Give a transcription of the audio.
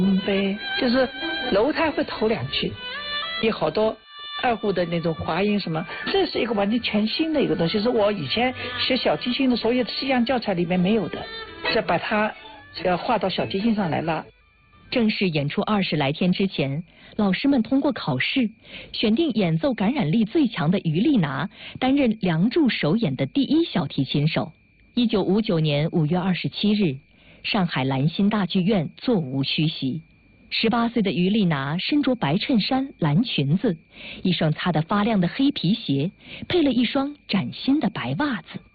对，就是楼他会头两句，有好多二胡的那种滑音什么，这是一个完全全新的一个东西，是我以前学小提琴的所有的西洋教材里面没有的，是把它要画到小提琴上来拉。 正式演出20来天之前，老师们通过考试选定演奏感染力最强的于丽娜担任《梁祝》首演的第一小提琴手。1959年5月27日，上海兰心大剧院座无虚席。18岁的于丽娜身着白衬衫、蓝裙子，一双擦得发亮的黑皮鞋，配了一双崭新的白袜子。